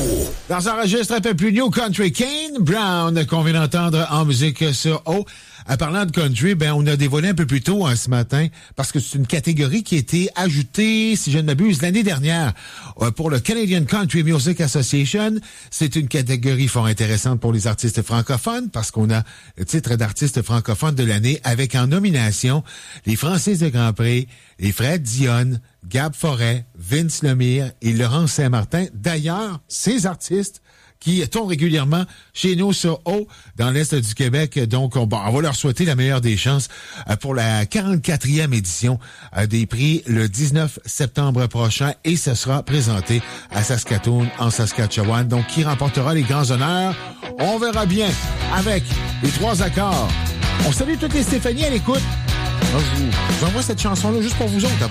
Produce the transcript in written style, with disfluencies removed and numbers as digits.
Dans un registre un peu plus new country, Kane Brown, qu'on vient d'entendre en musique sur O. Parlant de country, on a dévoilé un peu plus tôt ce matin, parce que c'est une catégorie qui a été ajoutée, si je ne m'abuse, l'année dernière pour le Canadian Country Music Association. C'est une catégorie fort intéressante pour les artistes francophones, parce qu'on a le titre d'artiste francophone de l'année avec en nomination les Francis de Grandpré, les Fred Dionne, Gab Forêt, Vince Lemire et Laurent Saint-Martin. D'ailleurs, ces artistes qui tournent régulièrement chez nous sur O, dans l'Est du Québec. Donc, on va leur souhaiter la meilleure des chances pour la 44e édition des prix le 19 septembre prochain. Et ce sera présenté à Saskatoon, en Saskatchewan. Donc, qui remportera les grands honneurs? On verra bien avec les 3 accords. On salue toutes les Stéphanie à l'écoute. Je vous envoie cette chanson-là juste pour vous autres.